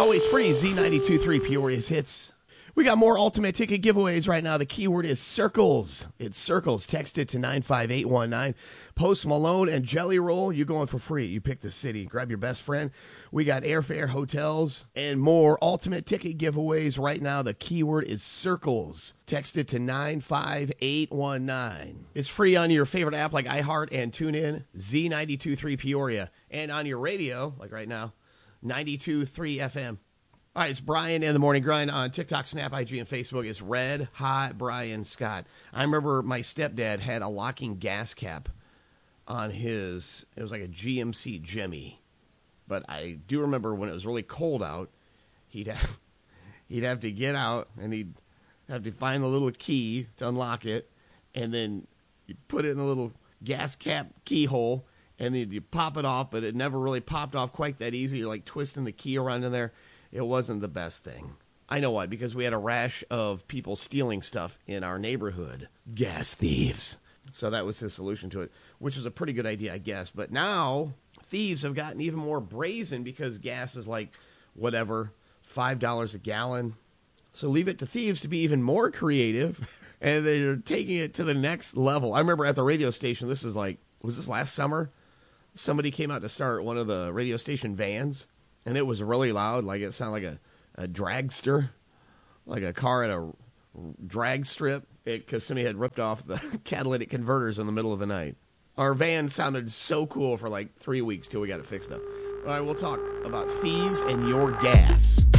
always free. Z92.3 Peoria's Hits. We got more ultimate ticket giveaways right now. The keyword is circles. It's circles. Text it to 95819. Post Malone and Jelly Roll. You going for free. You pick the city. Grab your best friend. We got airfare, hotels, and more ultimate ticket giveaways right now. The keyword is circles. Text it to 95819. It's free on your favorite app like iHeart and TuneIn. Z92.3 Peoria. And on your radio, like right now, 92.3 FM. All right, it's Brian in the Morning Grind on TikTok, Snap, IG, and Facebook. It's Red Hot Brian Scott. I remember my stepdad had a locking gas cap on his, it was like a GMC Jimmy. But I do remember when it was really cold out, he'd have to get out and he'd have to find the little key to unlock it, and then you put it in the little gas cap keyhole, and then you pop it off, but it never really popped off quite that easy. You're like twisting the key around in there. It wasn't the best thing. I know why, because we had a rash of people stealing stuff in our neighborhood. Gas thieves. So that was his solution to it, which was a pretty good idea, I guess. But now thieves have gotten even more brazen because gas is like, whatever, $5 a gallon. So leave it to thieves to be even more creative, and they're taking it to the next level. I remember at the radio station, this is like, was this last summer? Somebody came out to start one of the radio station vans. And it was really loud, like it sounded like a dragster, like a car at a drag strip, because somebody had ripped off the catalytic converters in the middle of the night. Our van sounded so cool for like 3 weeks till we got it fixed up. All right, we'll talk about thieves and your gas.